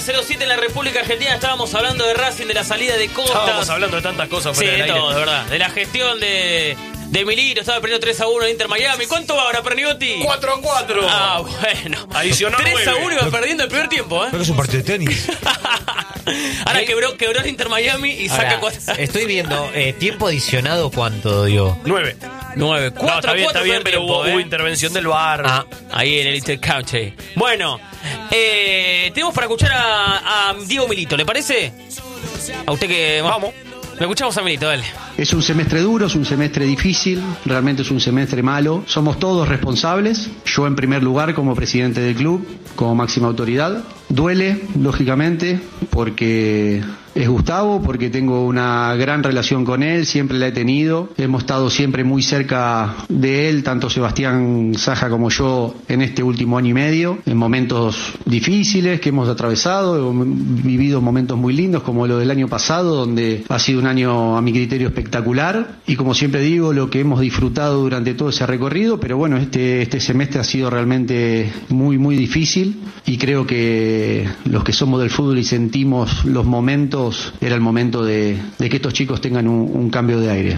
07 en la República Argentina. Estábamos hablando de Racing, de la salida de Costas. Estábamos hablando de tantas cosas. Sí, fuera de del todo, aire. de verdad. De la gestión de Milito. Estaba perdiendo 3-1 en Inter Miami. ¿Cuánto va ahora, Pernigotti? 4-4. Ah, bueno. Adicional 3-1 iba perdiendo el primer tiempo, Creo que es un partido de tenis. Ahora quebró el Inter Miami y saca Ahora, 4. estoy viendo, tiempo adicionado, ¿cuánto dio? 9. 9. 4 No, está bien, pero hubo intervención del VAR. Ah, ahí en el Intercounty. Bueno, tenemos para escuchar a Diego Milito, ¿le parece? A usted que... Vamos. Lo escuchamos a Milito, dale. Es un semestre duro, es un semestre difícil, realmente es un semestre malo. Somos todos responsables, yo en primer lugar como presidente del club, como máxima autoridad. Duele, lógicamente, porque es Gustavo, porque tengo una gran relación con él, siempre la he tenido. Hemos estado siempre muy cerca de él, tanto Sebastián Saja como yo, en este último año y medio, en momentos difíciles que hemos atravesado, hemos vivido momentos muy lindos como lo del año pasado, donde ha sido un año a mi criterio espectacular, y como siempre digo, lo que hemos disfrutado durante todo ese recorrido, pero bueno, este semestre ha sido realmente muy, muy difícil, y creo que los que somos del fútbol y sentimos los momentos, era el momento de que estos chicos tengan un cambio de aire.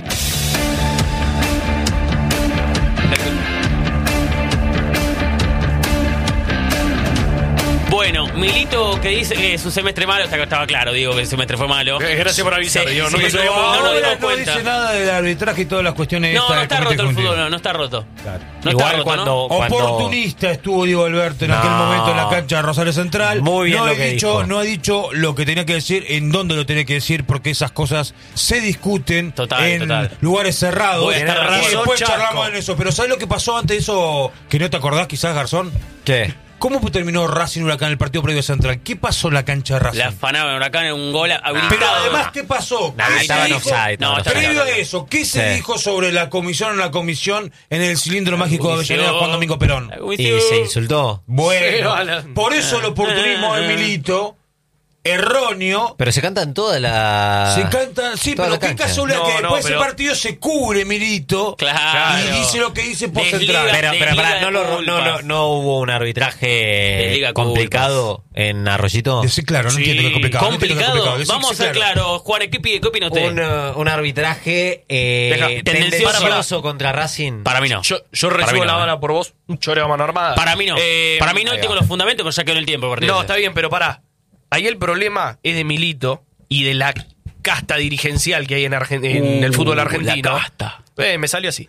Bueno, Milito que dice que su semestre malo, estaba claro, digo que el semestre fue malo. Gracias por avisar, Sí, Diego. sí, No sí, nos habíamos no dado nos Ahora dimos no cuenta. dice nada del arbitraje y todas las cuestiones No, estas no del está comité roto el ejecutivo. fútbol, no está roto. Claro. No Igual está roto, cuando- ¿no? Oportunista estuvo Diego Alberto en aquel No. momento en la cancha de Rosario Central. Muy bien no lo que dijo. No ha dicho lo que tenía que decir, en dónde lo tenía que decir, porque esas cosas se discuten en lugares cerrados. Voy a estar Y razón, después Chaco. charlamos en eso. Pero ¿sabes lo que pasó antes de eso? Que no te acordás quizás, Garzón. ¿Qué? ¿Cómo terminó Racing Huracán el partido previo a Central? ¿Qué pasó en la cancha de Racing? La afanaba en Huracán en un gol habilitado. Pero además, ¿qué pasó? Nah, ¿Qué se estaba en dijo? offside, no, estaba Previo en a eso, ¿qué se Sí. dijo sobre la comisión en el cilindro mágico de Avellaneda Juan Domingo Perón? Y se insultó. Bueno, Sí, vale. por eso el oportunismo de Milito, erróneo. Pero se cantan todas las... Se cantan, sí, toda pero la qué cancha. casualidad No, que no, después pero- ese partido se cubre Milito Claro. y dice lo que dice por Desliga. Central. Pero pará, Desliga de culpas. no hubo un arbitraje Desliga complicado en Arroyito. Sí, claro, no Sí. entiendo que es complicado. no entiendo que es Complicado. complicado. Vamos a ser claros, Juan, ¿qué opina usted? Un arbitraje tendencioso. tendencioso contra Racing. Para mí no. Yo Para recibo mí no, la bala por vos. Un choreo a mano armada. Para mí no. Para mí no, ahí y tengo va. los fundamentos, pero ya quedó el tiempo. a partir de No, ese. está bien, pero pará. Ahí el problema es de Milito y de la casta dirigencial que hay en el fútbol argentino. La casta. Me salió así.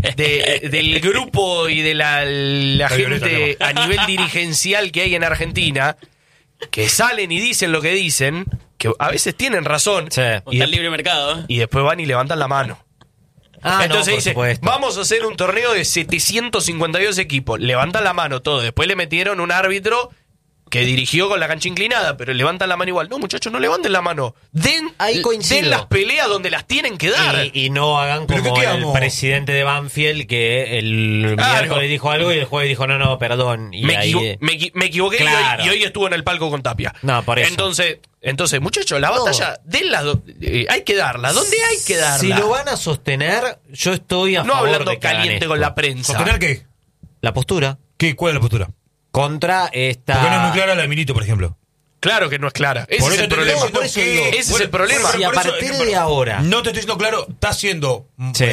Del grupo y de la gente a nivel dirigencial que hay en Argentina, que salen y dicen lo que dicen, que a veces tienen razón, Sí. Está el libre mercado. y después van y levantan la mano. Ah, Entonces no, por dice, supuesto. vamos a hacer un torneo de 752 equipos. Levantan la mano todo. Después le metieron un árbitro que dirigió con la cancha inclinada, pero levantan la mano igual. No, muchachos, no levanten la mano. Ahí coincido. Den las peleas donde las tienen que dar. Y no hagan ¿Pero como qué el quedamos? presidente de Banfield que el Claro. miércoles dijo algo y el jueves dijo no, perdón. Y me, ahí, me equivoqué Claro. y hoy estuvo en el palco con Tapia. No, por eso. Entonces muchachos, la Todo. batalla hay que darla. ¿Dónde hay que darla? Si lo van a sostener, yo estoy a no favor hablando de que hagan caliente esto. con la prensa. ¿Sostener qué? La postura ¿Cuál es la postura? contra esta... Porque no es muy clara la de Milito, por ejemplo. Claro que no es clara. Ese Por es eso el te problema. digo, por eso digo. Ese es el problema. Si a por eso, partir pero- de ahora... No te estoy diciendo claro, está siendo Sí.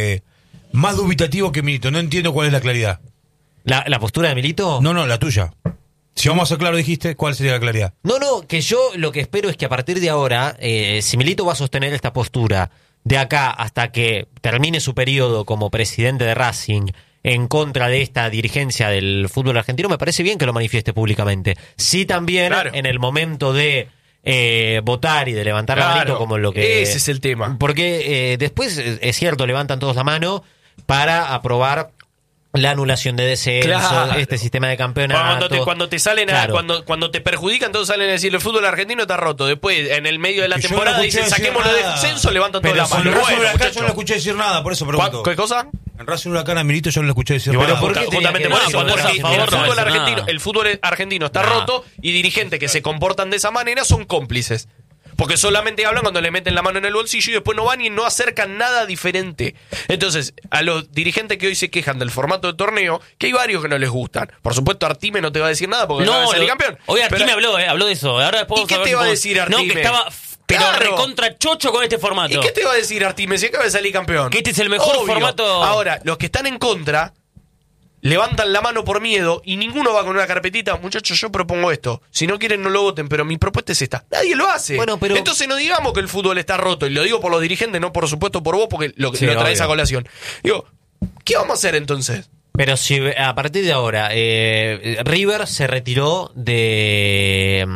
más dubitativo que Milito. No entiendo cuál es la claridad. ¿La postura de Milito? No, la tuya. Si vamos a ser claro, dijiste, ¿cuál sería la claridad? No, que yo lo que espero es que a partir de ahora, si Milito va a sostener esta postura de acá hasta que termine su periodo como presidente de Racing en contra de esta dirigencia del fútbol argentino, me parece bien que lo manifieste públicamente. Sí, también Claro. en el momento de votar y de levantar la Claro, manito como lo que... ese es el tema. Porque después, es cierto, levantan todos la mano para aprobar la anulación de descenso, Claro. este sistema de campeonato. Cuando te salen Claro. cuando te perjudican, todos salen a decir el fútbol argentino está roto. Después, en el medio de la Que yo temporada, no escuché dicen decir saquémoslo de nada. descenso, levantan toda Pero la con mano. el Racing Bueno, Huracán yo muchachos. no lo escuché decir nada, por eso pregunto. ¿Qué cosa? En Racing Huracán a Milito yo no lo escuché decir Y bueno, nada. ¿por qué tenía justamente que por decir eso, cuando porque es a favor, el no fútbol decir argentino, nada? el fútbol argentino está Nah. roto y dirigentes que se comportan de esa manera son cómplices. Porque solamente hablan cuando le meten la mano en el bolsillo y después no van y no acercan nada diferente. Entonces, a los dirigentes que hoy se quejan del formato de torneo, que hay varios que no les gustan. Por supuesto, Artime no te va a decir nada porque no va a salir campeón. Hoy Artime habló de eso. Ahora después ¿Y qué te va a decir Artime? No, que estaba recontra chocho con este formato. ¿Y qué te va a decir Artime si acaba de salir campeón? Que este es el mejor formato. Ahora, los que están en contra levantan la mano por miedo y ninguno va con una carpetita. Muchachos, yo propongo esto. Si no quieren, no lo voten, pero mi propuesta es esta. Nadie lo hace. Bueno, pero... Entonces no digamos que el fútbol está roto. Y lo digo por los dirigentes, no por supuesto por vos, porque lo traes a colación. Digo, ¿qué vamos a hacer entonces? Pero si a partir de ahora River se retiró del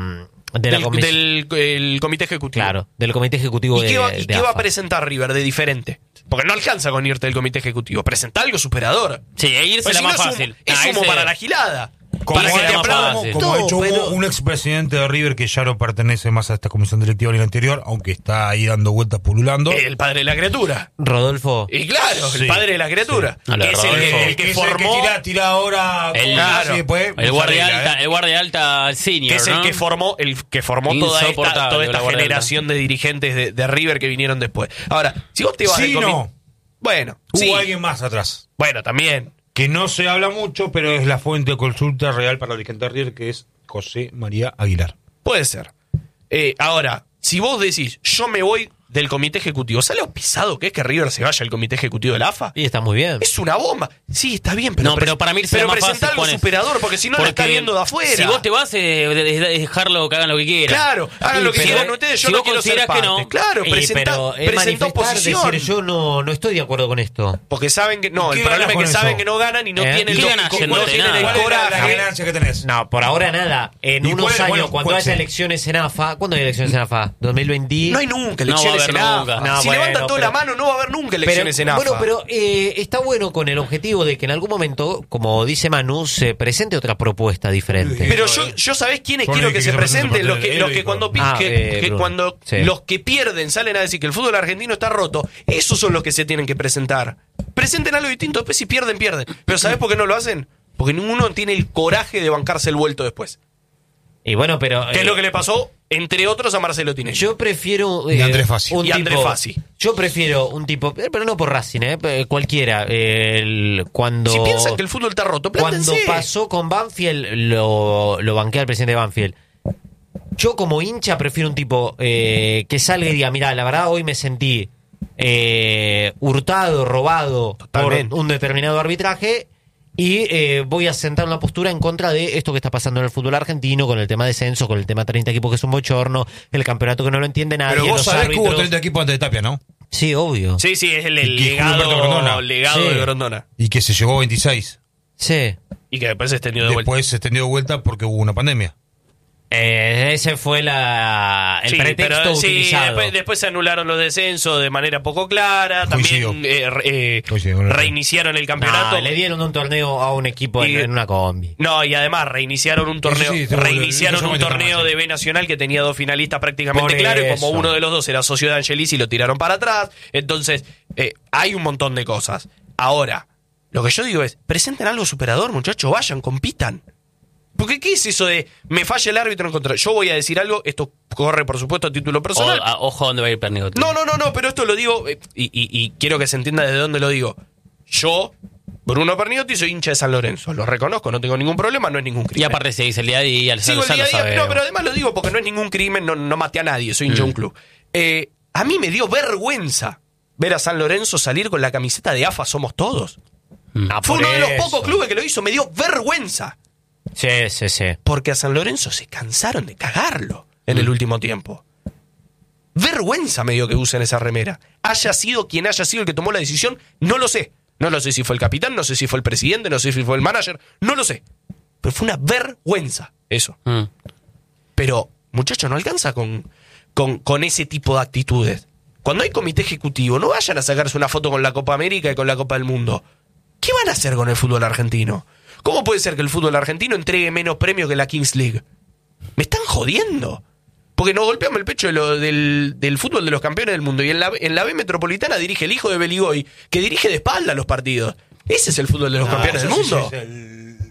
comité ejecutivo. Claro, del comité ejecutivo ¿Y qué va a presentar River de diferente? Porque no alcanza con irte del comité ejecutivo. Presenta algo superador. Sí, irse pues la si más no fácil. Es humo para la gilada. Como Para que te aplaudan. ha hecho un expresidente de River que ya no pertenece más a esta comisión directiva ni la anterior, aunque está ahí dando vueltas pululando. El padre de la criatura. Rodolfo. Y claro, el padre de la criatura. Sí. Que es el que formó. Tira ahora. El guardia alta senior. Que es el que formó, toda esta generación de dirigentes de River que vinieron después. Ahora, si vos te vas sí, no. Bueno, hubo alguien más atrás. Bueno, también. Que no se habla mucho, pero es la fuente de consulta real para el dirigente de River, que es José María Aguilar. Puede ser. Ahora, si vos decís, yo me voy del comité ejecutivo, ¿sabes lo pisado que es que River se vaya al comité ejecutivo de la AFA? Y está muy bien. Es una bomba. Sí, está bien, pero, pero para mí pero más presenta fácil, algo superador, porque si no lo está viendo de afuera. Si vos te vas, dejarlo que hagan lo que quieran. Claro, hagan lo que quieran ustedes, yo no quiero ser parte. Claro, presenta oposición. Decir, yo no estoy de acuerdo con esto. Porque saben que el problema es que saben que no ganan y no tienen el ganancia que tenés. No, por ahora nada. En unos años, cuando haya elecciones en AFA, ¿cuándo hay elecciones en AFA? ¿2020? No hay nunca elecciones en AFA. Si levantan toda la mano, no va a haber nunca elecciones en AFA. Bueno, pero está bueno con el objetivo de que en algún momento, como dice Manu, se presente otra propuesta diferente. Pero yo ¿sabés quiénes quiero que se presenten? Los que cuando los que pierden salen a decir que el fútbol argentino está roto, esos son los que se tienen que presentar. Presenten algo distinto, después si pierden. Pero ¿sabés por qué no lo hacen? Porque ninguno tiene el coraje de bancarse el vuelto después. Y bueno, pero... ¿Qué es lo que le pasó? Entre otros a Marcelo Tinelli. Yo prefiero... y Andrés Fassi. Andrés Fassi. Yo prefiero un tipo... Pero no por Racing, cualquiera. Cuando... Si piensan que el fútbol está roto, plántense. Cuando pasó con Banfield, lo banqué al presidente de Banfield. Yo como hincha prefiero un tipo que salga y diga, mirá, la verdad hoy me sentí hurtado, robado Totalmente. por un determinado arbitraje... Y voy a sentar una postura en contra de esto que está pasando en el fútbol argentino, con el tema de censo, con el tema 30 equipos que es un bochorno, el campeonato que no lo entiende nadie. Pero vos sabés árbitros. que hubo 30 equipos antes de Tapia, ¿no? Sí, obvio. Sí, es el legado de Grondona. Y que se llevó 26. Sí. Y que después se extendió de vuelta. Después se extendió de vuelta porque hubo una pandemia. Ese fue el pretexto utilizado. Después se anularon los descensos de manera poco clara. También reiniciaron el campeonato. No, le dieron un torneo a un equipo en una combi. No, y además reiniciaron un torneo. De B Nacional que tenía 2 finalistas prácticamente claros. Y como uno de los dos era socio de Angelis y lo tiraron para atrás. Entonces, hay un montón de cosas. Ahora, lo que yo digo es: presenten algo superador, muchachos, vayan, compitan. Porque ¿qué es eso de me falla el árbitro en contra? Yo voy a decir algo, esto corre por supuesto a título personal. Ojo a dónde va a ir Pernigotti. No, pero esto lo digo y quiero que se entienda desde dónde lo digo. Yo, Bruno Pernigotti, soy hincha de San Lorenzo. Lo reconozco, no tengo ningún problema, no es ningún crimen. Y aparte se dice el día a día, Sigo el día a día, no, pero además lo digo porque no es ningún crimen, no maté a nadie, soy hincha de un club. A mí me dio vergüenza ver a San Lorenzo salir con la camiseta de AFA Somos Todos. Fue uno de los pocos clubes que lo hizo, me dio vergüenza. Sí. Porque a San Lorenzo se cansaron de cagarlo en el último tiempo. Vergüenza me dio que usen esa remera. Haya sido quien haya sido el que tomó la decisión, no lo sé. No lo sé si fue el capitán, no sé si fue el presidente, no sé si fue el manager, no lo sé. Pero fue una vergüenza eso. Pero, muchachos, no alcanza con ese tipo de actitudes. Cuando hay comité ejecutivo, no vayan a sacarse una foto con la Copa América y con la Copa del Mundo. ¿Qué van a hacer con el fútbol argentino? ¿Cómo puede ser que el fútbol argentino entregue menos premios que la Kings League? Me están jodiendo. Porque nos golpeamos el pecho del fútbol de los campeones del mundo. Y en la B Metropolitana dirige el hijo de Beligoy, que dirige de espalda los partidos. Ese es el fútbol de los campeones del mundo. Es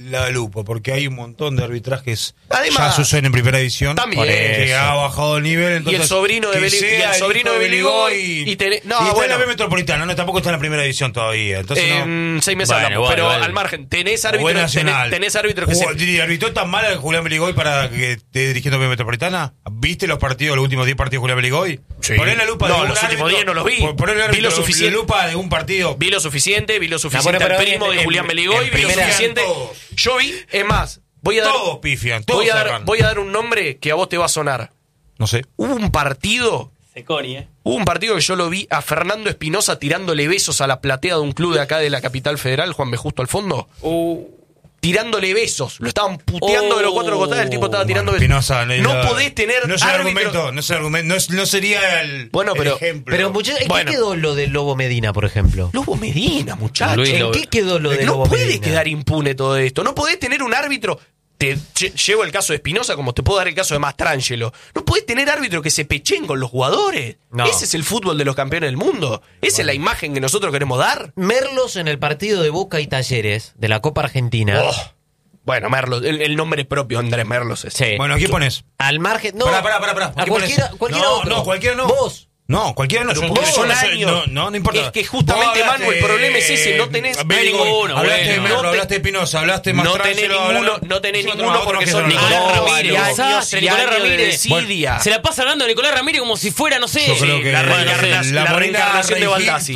la lupa, porque hay un montón de arbitrajes Además, ya suceden en primera división. también. Que ha bajado el nivel. Entonces, y el sobrino de Beligoy. Y está en la B Metropolitana, no, tampoco está en la primera división todavía. Entonces, 6 meses hablamos, pero al margen, tenés árbitros que se... ¿Arbitró tan mal a Julián Beligoy para que esté dirigiendo B Metropolitana? ¿Viste los últimos 10 partidos de Julián Beligoy? Sí. Poné la lupa No, los últimos 10 no los vi. Vi lo suficiente. Lupa de un partido. Vi lo suficiente al primo de Julián Beligoy, vi lo suficiente. Yo vi, es más, todos pifian, todos voy a dar un nombre que a vos te va a sonar. No sé. Hubo un partido que yo lo vi a Fernando Espinosa tirándole besos a la platea de un club de acá de la capital federal, Juan B. Justo al fondo. Tirándole besos. Lo estaban puteando de los 4 costados, el tipo estaba tirando besos. Espinosa, no podés tener no es el argumento, no sería el ejemplo. Pero muchachos, ¿en qué quedó lo del Lobo Medina, por ejemplo? Lobo Medina, muchachos. ¿En qué quedó lo del Lobo Medina? No puede quedar impune todo esto. No podés tener un árbitro... Te llevo el caso de Espinosa como te puedo dar el caso de Mastrangelo. No podés tener árbitros que se pechen con los jugadores. No. Ese es el fútbol de los campeones del mundo. Esa es la imagen que nosotros queremos dar. Merlos en el partido de Boca y Talleres de la Copa Argentina. Bueno, Merlos, el nombre propio Andrés Merlos es. Sí. Bueno, ¿a quién pones? Al margen... No, pará. A cualquiera otro. No, cualquiera no. Vos. No, cualquiera no. No importa. Es que justamente, Manu, el problema es ese. No tenés ninguno. Hablaste de Merlo, hablaste de Espinosa, hablaste de Mastrangelo. No tenés ninguno porque son Nicolás Ramírez. Se la pasa hablando de Nicolás Ramírez como si fuera, no sé, yo creo que la reencarnación de Baldassi.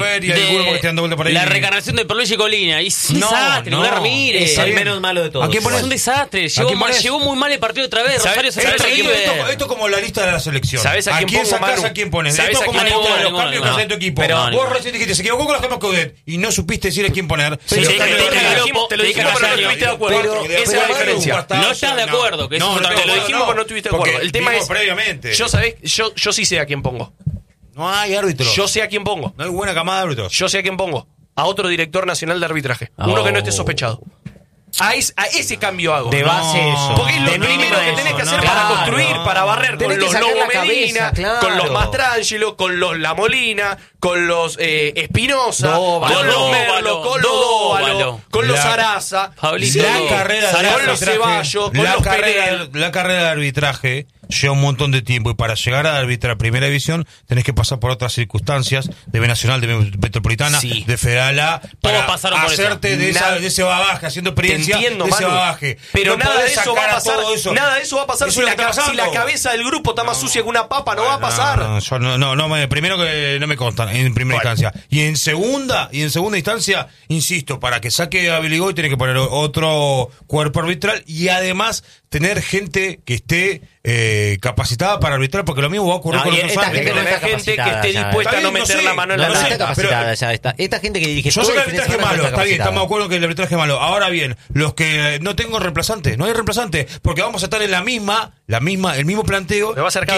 La reencarnación de Perluigi Colina. Y es un desastre, Nicolás Ramírez. Es el menos malo de todos. ¿A quién pones? Es un desastre. Llegó muy mal el partido otra vez. Rosario se esto como la lista de la selección. ¿Sabés a quién pongo, Manu? ¿A quién pones? Como los cambios que hace tu equipo. Pero vos recién dijiste, se equivocó con los cambios Coudet y no supiste decir a quién poner. Te lo dijimos, pero no estuviste de acuerdo. Esa es la diferencia. No estás de acuerdo. Te lo dijimos, pero no estuviste de acuerdo. El tema es, previamente. Yo sí sé a quién pongo. No hay árbitro. Yo sé a quién pongo. No hay buena camada de árbitros. Yo sé a quién pongo. A otro director nacional de arbitraje. Uno que no esté sospechado. A ese cambio hago. De base eso. Porque es lo primero que tenés que hacer para construir, para barrer con los Lobo Medina, con los Mastrangelo, con los La Molina, con los Espinosa, con los Merlo, con los Dóvalo, con los Araza, con los Ceballos, con los Penel. La carrera de arbitraje lleva un montón de tiempo y para llegar a arbitrar primera división tenés que pasar por otras circunstancias de B Nacional, de B Metropolitana, de Federal A, para hacerte de ese bagaje, haciendo experiencia de ese bagaje. Pero nada de eso va a pasar. Nada de eso va a pasar si la cabeza del grupo está más sucia que una papa, no va a pasar. Primero que no me consta en primera instancia. Y en segunda instancia, insisto, para que saque a Beligoy tiene que poner otro cuerpo arbitral y además tener gente que esté capacitada para arbitrar, porque lo mismo va a ocurrir con otros árbitros. Gente que esté dispuesta a no meter la mano en la lata. Esta gente que dirige. Yo sé que el arbitraje es malo, está bien, estamos de acuerdo que el arbitraje es malo. Ahora bien, los que no tengo reemplazante, no hay reemplazante, porque vamos a estar en el mismo planteo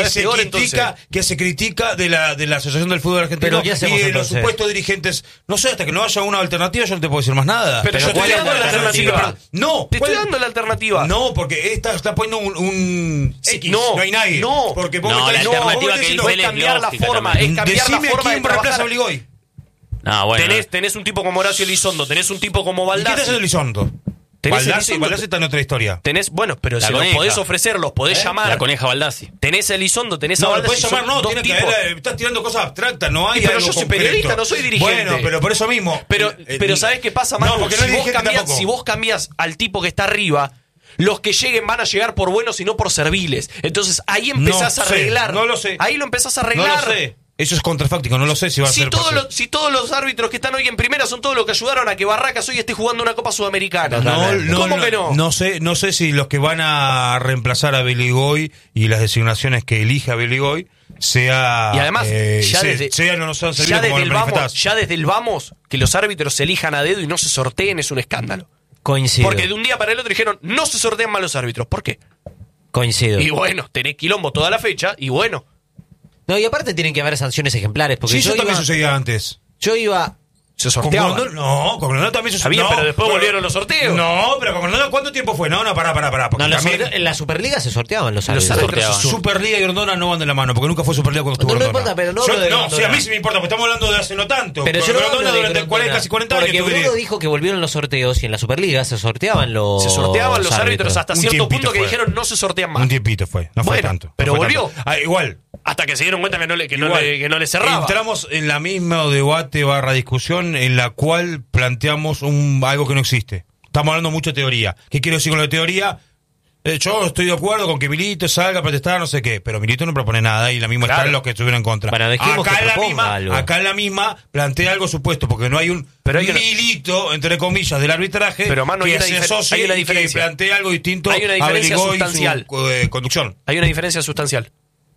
que se critica de la Asociación del Fútbol Argentino y de los supuestos dirigentes. No sé, hasta que no haya una alternativa yo no te puedo decir más nada. Pero yo estoy dando la alternativa. No, te estoy dando la alternativa. No, porque está poniendo un X, no hay nadie. No, porque la alternativa que es cambiar la forma, es cambiar la forma de reemplaza a Beligoy. Tenés un tipo como Horacio Elizondo, tenés un tipo como Baldassi. ¿Y qué te hace Elizondo? Baldassi está en otra historia. Pero si los podés ofrecer, los podés llamar. La coneja Baldassi. Tenés a Elizondo, tenés a Baldassi. No, podés llamar, estás tirando cosas abstractas, no hay pero algo yo soy concreto. periodista, no soy dirigente. Bueno, pero por eso mismo. Pero ¿sabés qué pasa, Manu? No, porque no si vos cambiás al tipo que está arriba, los que lleguen van a llegar por buenos y no por serviles. Entonces ahí empezás a arreglar. No lo sé. Ahí lo empezás a arreglar. No lo sé. Eso es contrafáctico, no lo sé si va a ser si todos los árbitros que están hoy en primera son todos los que ayudaron a que Barracas hoy esté jugando una Copa Sudamericana. ¿Cómo que no? No sé si los que van a reemplazar a Beligoy y las designaciones que elija Beligoy sea. Y además, ya desde el vamos, que los árbitros se elijan a dedo y no se sorteen es un escándalo. Coincido. Porque de un día para el otro dijeron, no se sortean mal los árbitros. ¿Por qué? Coincido. Y bueno, tenés quilombo toda la fecha y bueno. No, y aparte tienen que haber sanciones ejemplares. Porque eso también sucedía antes. Yo iba Se sorteaban. Con Grondona también se sorteaban. Pero después volvieron los sorteos. No, pero con Grondona, ¿cuánto tiempo fue? No, pará. En la Superliga se sorteaban los árbitros. Superliga y Grondona no van de la mano, porque nunca fue Superliga cuando estuvo Grondona. No importa, pero sí, a mí sí me importa, porque estamos hablando de hace no tanto. Pero yo Grondona durante casi 40 años. Porque Bruno dijo que volvieron los sorteos y en la Superliga se sorteaban los árbitros hasta cierto punto que dijeron no se sortean más. Un tiempito fue, no fue tanto. Pero volvió. Igual. Hasta que se dieron cuenta que no le cerraba. Entramos en la misma debate / discusión en la cual planteamos algo que no existe. Estamos hablando mucho de teoría. ¿Qué quiero decir con la teoría? Yo estoy de acuerdo con que Milito salga a protestar, no sé qué, pero Milito no propone nada y la misma están los que estuvieron en contra. Bueno, acá en la misma plantea algo supuesto, porque no hay un Milito, entre comillas, del arbitraje, pero, mano, que se asocie y que plantea algo distinto a Beligó y su conducción. Hay una diferencia sustancial.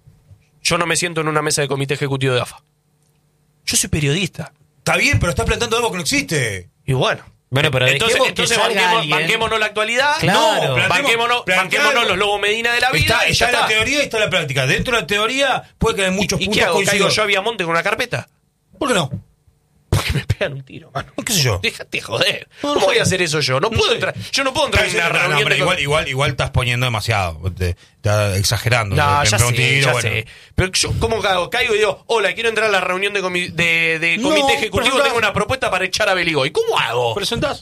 Yo no me siento en una mesa de comité ejecutivo de AFA. Yo soy periodista. Está bien, pero estás planteando algo que no existe. Y bueno, pero entonces banquémonos la actualidad. Claro, banquémonos los Lobos Medina de la vida. Está la teoría y está la práctica. Dentro de la teoría puede que hay muchos puntos coincidos. ¿Caigo yo a Viamonte con una carpeta? ¿Por qué no? Porque me pegan un tiro, mano. ¿Qué sé yo? Déjate joder. ¿Cómo voy a hacer eso yo? No puedo entrar. Yo no puedo entrar en una reunión. Igual estás poniendo demasiado. Estás exagerando. No, ya sé. Pero yo, ¿cómo caigo y digo, hola, quiero entrar a la reunión de comité ejecutivo, tengo una propuesta para echar a Beligó? ¿Y cómo hago? ¿Presentás?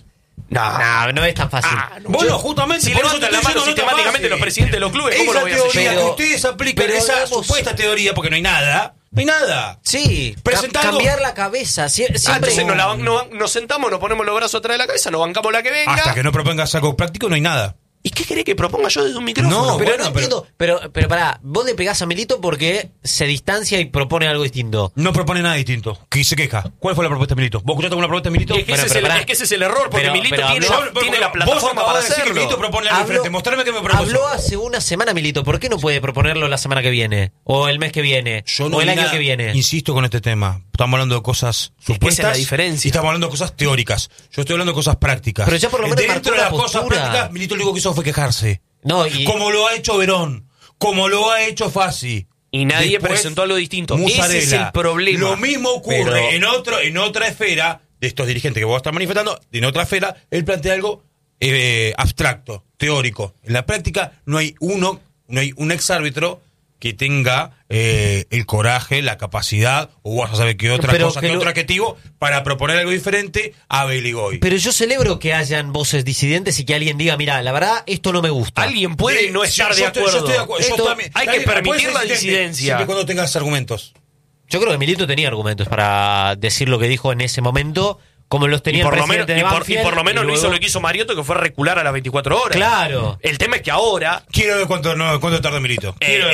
No es tan fácil. Bueno, justamente. Si levantan la mano sistemáticamente los presidentes de los clubes, ¿cómo lo voy a hacer? Teoría que ustedes aplican esa supuesta teoría, porque no hay nada. No hay nada. Sí, cambiar la cabeza. Siempre. Entonces nos sentamos, nos ponemos los brazos atrás de la cabeza, nos bancamos la que venga. Hasta que no propongas algo práctico, no hay nada. ¿Y qué querés que proponga yo desde un micrófono? No, pero no entiendo. Pero pará, vos le pegás a Milito porque se distancia y propone algo distinto. No propone nada distinto. Que se queja. ¿Cuál fue la propuesta de Milito? ¿Vos escuchaste alguna propuesta de Milito? Es que ese es el error, porque Milito tiene la plataforma para hacerlo. Milito propone algo diferente. Mostrame que me propuso. Habló hace una semana Milito. ¿Por qué no puede proponerlo la semana que viene? O el mes que viene. O el año que viene. Insisto con este tema. Estamos hablando de cosas supuestas. Esa es la diferencia. Y estamos hablando de cosas teóricas. Yo estoy hablando de cosas prácticas. Pero ya por lo menos dentro de las cosas prácticas, Milito lo único que hizo fue quejarse. Como lo ha hecho Verón, como lo ha hecho Fassi. Y nadie presentó algo distinto. Ese es el problema. Lo mismo ocurre en otra esfera de estos dirigentes que vos estás manifestando. En otra esfera, él plantea algo abstracto, teórico. En la práctica no hay un exárbitro que tenga el coraje, la capacidad, o vas a saber qué otra cosa, qué otro adjetivo, para proponer algo diferente a Beligó. Pero yo celebro que hayan voces disidentes y que alguien diga, mira, la verdad, esto no me gusta. Alguien puede no estar de acuerdo. Yo estoy de acuerdo. Hay que permitir la disidencia. Siempre cuando tengas argumentos. Yo creo que Milito tenía argumentos para decir lo que dijo en ese momento, como los tenía el presidente de Banfield. Y por lo menos no hizo lo que hizo Mariotto, que fue recular a las 24 horas. Claro. El tema es que ahora... Quiero ver cuánto tarda Milito.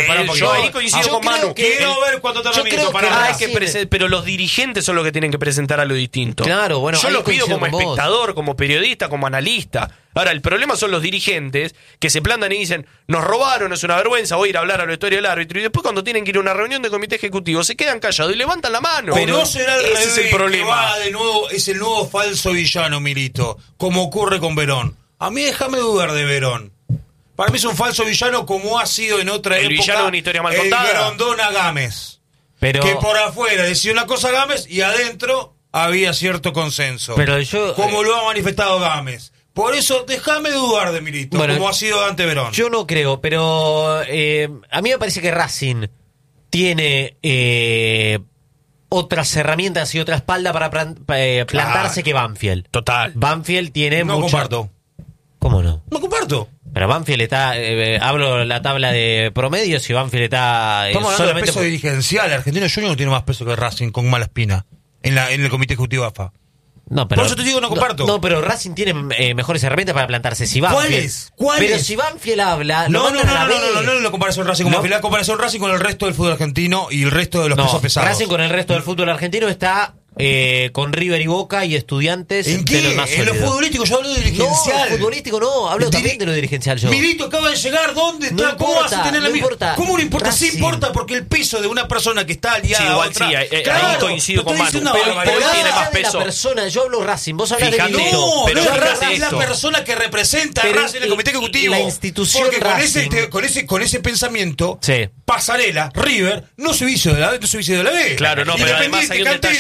Yo ahí coincido con Manu. Quiero ver cuánto tarda Milito. Pero los dirigentes son los que tienen que presentar algo distinto. Claro, bueno. Yo lo pido como espectador, como periodista, como analista. Ahora, el problema son los dirigentes que se plantan y dicen, nos robaron, es una vergüenza, voy a ir a hablar a la historia del árbitro. Y después cuando tienen que ir a una reunión de comité ejecutivo, se quedan callados y levantan la mano. Pero no será al ese es el problema. De nuevo, es el nuevo falso villano, Milito, como ocurre con Verón. A mí déjame dudar de Verón. Para mí es un falso villano como ha sido en otra época. El villano de una historia mal contada. El Grondona Gámez. Que por afuera decía una cosa Gámez y adentro había cierto consenso. Como lo ha manifestado Gámez. Por eso, déjame dudar de Milito, como ha sido ante Verón. Yo no creo, pero a mí me parece que Racing tiene otras herramientas y otra espalda para plantarse que Banfield. Total. Banfield tiene No comparto. ¿Cómo no? No comparto. Pero Banfield está... hablo la tabla de promedios y Banfield está... Estamos hablando solamente de peso dirigencial. Argentino Junior no tiene más peso que Racing con Malaspina en el comité ejecutivo AFA. No, pero, por eso te digo, no comparto. No, pero Racing tiene mejores herramientas para plantarse. Si Banfield, ¿Cuáles? Pero si Banfield habla, no la comparación Racing con Banfield, la comparación Racing con el resto del fútbol argentino y el resto de los pesos pesados. Racing con el resto del fútbol argentino está con River y Boca y Estudiantes. ¿En qué? De los más en lo futbolístico, yo hablo de dirigencial. No, futbolístico no, hablo también de lo dirigencial yo. Milito acaba de llegar, ¿dónde está? No ¿Cómo vas a tener la misma? ¿Cómo no importa? Racing. Sí importa, porque el peso de una persona que está aliada a otra... Claro, ahí coincido con Manu. Pero tiene más peso. La persona, yo hablo Racing, vos hablas de Milito. No, pero es la persona que representa a Racing en el comité ejecutivo. La institución Racing. Porque con ese pensamiento, Pasarela, River, no se hizo de la B, Claro, no, pero además hay un detalle.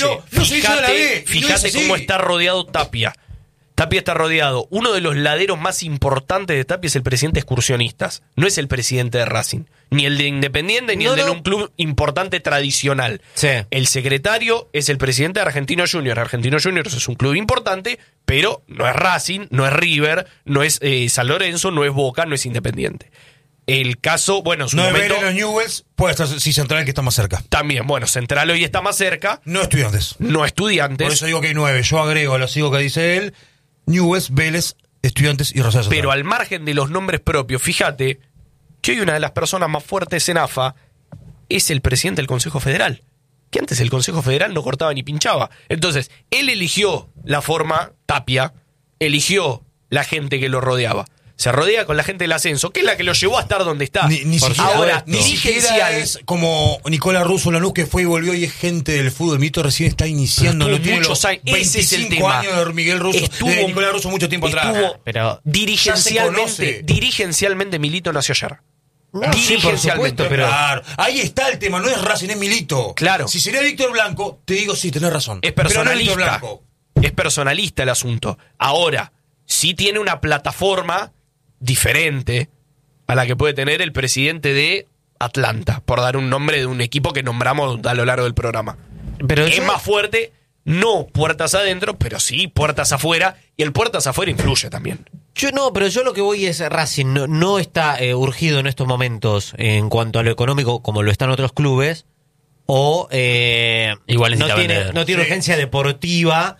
Milito se hizo de la B. Fíjate cómo está rodeado Tapia. Tapia está rodeado. Uno de los laderos más importantes de Tapia es el presidente de Excursionistas. No es el presidente de Racing. Ni el de Independiente, ni el de un club importante tradicional. Sí. El secretario es el presidente de Argentino Juniors. Argentino Juniors es un club importante, pero no es Racing, no es River, no es San Lorenzo, no es Boca, no es Independiente. El caso, bueno, en su momento... No es los Newells, puede estar, sí, Central, que está más cerca. También, bueno, Central hoy está más cerca. No Estudiantes. No Estudiantes. Por eso digo que hay 9. Yo agrego, lo sigo que dice él, Newells, Vélez, Estudiantes y Rosario Central. Pero al margen de los nombres propios, fíjate que hoy una de las personas más fuertes en AFA es el presidente del Consejo Federal. Que antes el Consejo Federal no cortaba ni pinchaba. Entonces, él eligió la forma, Tapia, eligió la gente que lo rodeaba. Se rodea con la gente del ascenso, que es la que lo llevó a estar donde está. Ni siquiera, ahora, ni siquiera es como Nicolás Russo Lanús, que fue y volvió y es gente del fútbol. Milito recién está iniciando. Pero No tiene muchos los años. Ese es el 25 tema. años de Miguel Russo, de Nicolás Russo mucho tiempo atrás. Pero Dirigencialmente Milito nació ayer. sí, por supuesto, pero Claro, ahí está el tema, no es Racing, es Milito. Claro. Si sería Víctor Blanco, te digo sí, tenés razón. Es Pero no personalista. Víctor Blanco. Es personalista el asunto. Ahora, sí tiene una plataforma diferente a la que puede tener el presidente de Atlanta, por dar un nombre de un equipo que nombramos a lo largo del programa. Pero es más fuerte, no puertas adentro, pero sí puertas afuera, y el puertas afuera influye también. Pero yo lo que voy es Racing no está urgido en estos momentos en cuanto a lo económico como lo están otros clubes, o Igual no tiene urgencia deportiva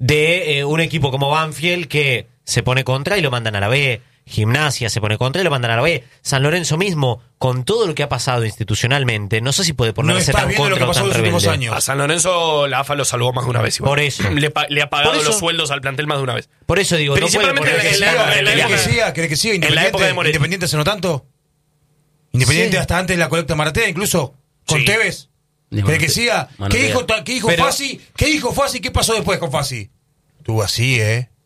de un equipo como Banfield que se pone contra y lo mandan a la B. Gimnasia se pone contra y lo mandan a la B. San Lorenzo mismo, con todo lo que ha pasado institucionalmente, no sé si puede ponerse tan contra o tan rebelde. A San Lorenzo la AFA lo salvó más de una vez. Igual. Por eso. Le ha pagado los sueldos al plantel más de una vez. Por eso digo, Principalmente no puede ponerse ¿Cree que siga? En la época de Moretti. ¿Independiente hace no tanto? ¿Independiente hasta antes de la colecta Maratea, incluso? ¿Con Tevez? ¿Cree que siga? ¿Qué dijo Fassi? ¿Qué dijo Fassi? ¿Qué pasó después con Fassi? Estuvo así,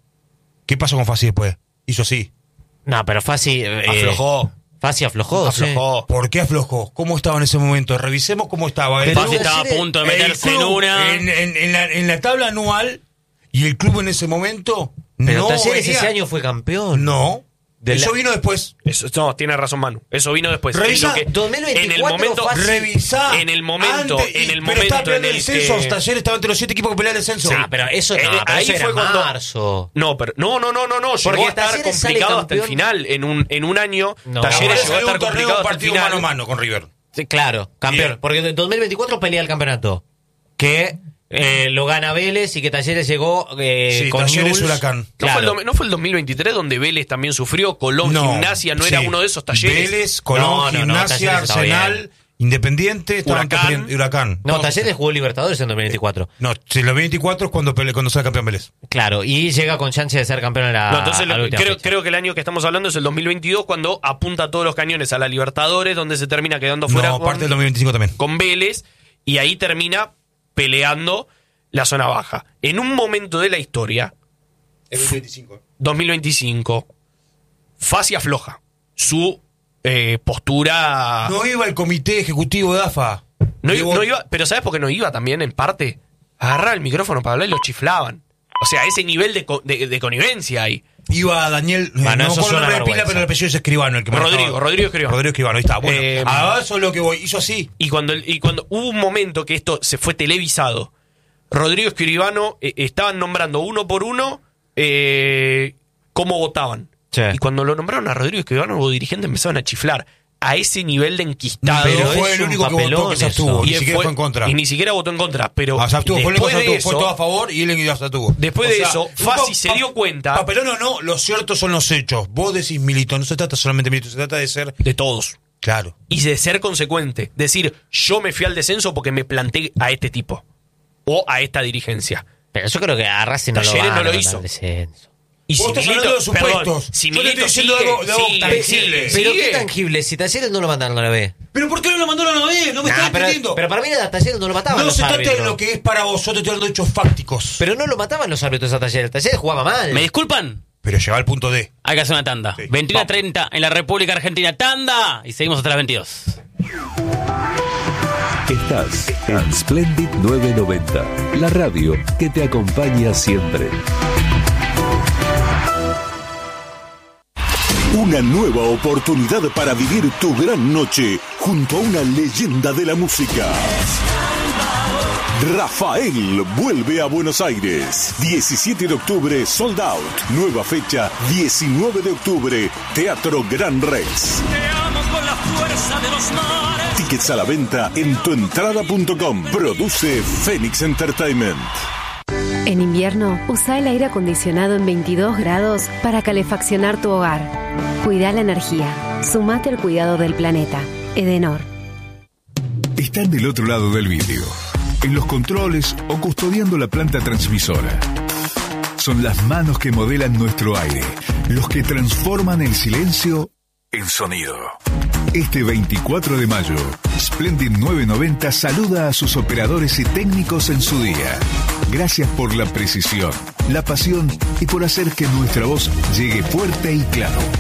¿Qué pasó con Fassi después? Hizo así. No, pero Fassi aflojó. Fassi aflojó. Sí. ¿Por qué aflojó? ¿Cómo estaba en ese momento? Revisemos cómo estaba. Fassi estaba a punto de meterse en una. En la tabla anual, y el club en ese momento. Pero no Talleres venía. ese año fue campeón. No. Eso vino después. No, tiene razón Manu. Eso vino después. Revisa, 2024 en el momento, revisá. En el momento, antes, en el pero momento estaba en peleando el el descenso. que... Talleres estaba entre los 7 equipos que peleaban el descenso. Pero eso ahí eso era fue cuando marzo. No. Llegó Porque a estar Talleres sale complicado hasta el campeón. final. En un año, No. Talleres llegó a estar un torneo, complicado hasta el partido final. mano a mano con River. Sí, claro, campeón. Bien. Porque en 2024 pelea el campeonato. Que lo gana Vélez y que Talleres llegó con Talleres Newell's. Huracán. Claro. ¿No fue el 2023 donde Vélez también sufrió? Colón, Gimnasia, ¿no era uno de esos Talleres? Vélez, Colón, Gimnasia, Talleres estaba Arsenal, bien. Independiente, estaban Huracán. Huracán. No, Talleres jugó Libertadores en 2024. No, si el 2024 es cuando sale campeón Vélez. Claro, y llega con chance de ser campeón en la. No, entonces a la última fecha. creo que el año que estamos hablando es el 2022, cuando apunta todos los cañones a la Libertadores, donde se termina quedando fuera No, parte del 2025 también. con Vélez, y ahí termina peleando la zona baja. En un momento de la historia, El 2025. 2025, Fassi afloja su postura. No iba el comité ejecutivo de AFA. No iba, pero ¿sabes por qué no iba también, en parte? Agarrar el micrófono para hablar y lo chiflaban. O sea, ese nivel de connivencia ahí. Iba Daniel, Bueno, no eso me acuerdo suena el nombre de vergüenza. pila, pero el apellido es Escribano. El que Rodrigo Escribano. Rodrigo Escribano, ahí está. Bueno, a eso es lo que voy. Hizo así. Y cuando hubo un momento que esto se fue televisado, Rodrigo Escribano estaban nombrando uno por uno cómo votaban. Sí. Y cuando lo nombraron a Rodrigo Escribano, los dirigentes empezaron a chiflar a ese nivel de enquistado. Pero es fue el un único que votó papelón que se abstuvo. eso. Ni siquiera fue en contra. Y ni siquiera votó en contra. Pero O sea, abstuvo, fue el único que se abstuvo, fue todo a eso, favor y él se abstuvo. después O de sea, eso, Fassi se dio cuenta Papelón o no, lo cierto son los hechos. Vos decís Milito, no se trata solamente de Milito, se trata de ser. de todos. Claro. Y de ser consecuente. Decir, yo me fui al descenso porque me planté a este tipo. O a esta dirigencia. Pero yo creo que a Racing no lo Talleres va no lo a hizo. mandar al descenso. Y Vos estás hablando de supuestos. Si Yo te Milito estoy diciendo sigue, algo tangible. Pero sigue. qué tangible, si Talleres no lo mandaron a la B. ¿Pero por qué no lo mandaron a la B? No me estás entendiendo. Pero para mí a Talleres no lo mataban No los se trata árbitros. de lo que es para vos, yo te estoy hablando de hechos fácticos. Pero no lo mataban los árbitros a Talleres. Talleres jugaba mal. ¿Me disculpan? Pero llegaba al punto D. Hay que hacer una tanda. Sí. 21:30 en la República Argentina. ¡Tanda! Y seguimos hasta las 22. Estás en Splendid 990, la radio que te acompaña siempre. Una nueva oportunidad para vivir tu gran noche junto a una leyenda de la música. Rafael vuelve a Buenos Aires. 17 de octubre, sold out. Nueva fecha, 19 de octubre, Teatro Gran Rex. Te amo con la fuerza de los mares. Tickets a la venta en tuentrada.com. Produce Phoenix Entertainment. En invierno, usa el aire acondicionado en 22 grados para calefaccionar tu hogar. Cuida la energía. Sumate al cuidado del planeta. Edenor. Están del otro lado del vidrio, en los controles o custodiando la planta transmisora. Son las manos que modelan nuestro aire, los que transforman el silencio en sonido. Este 24 de mayo, Splendid 990 saluda a sus operadores y técnicos en su día. Gracias por la precisión, la pasión y por hacer que nuestra voz llegue fuerte y claro.